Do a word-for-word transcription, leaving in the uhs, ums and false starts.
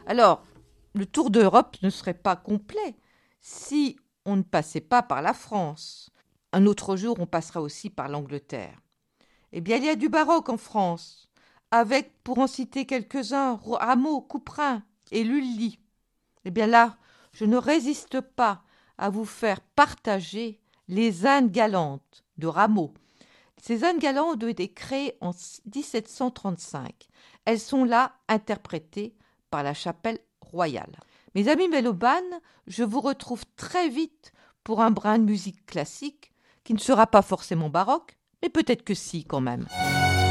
Alors, le tour d'Europe ne serait pas complet si on ne passait pas par la France. Un autre jour, on passera aussi par l'Angleterre. Eh bien, il y a du baroque en France, avec, pour en citer quelques-uns, Rameau, Couperin et Lully. Eh bien là, je ne résiste pas à vous faire partager les Indes galantes de Rameau. Ces Indes galantes ont été créées en dix-sept cent trente-cinq. Elles sont là interprétées par la Chapelle royale. Mes amis mélomanes, je vous retrouve très vite pour un brin de musique classique qui ne sera pas forcément baroque, mais peut-être que si quand même.